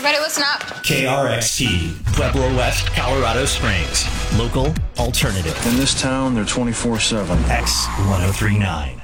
Everybody listen up. KRXT, Pueblo West, Colorado Springs. Local alternative. In this town, they're 24/7. X1039.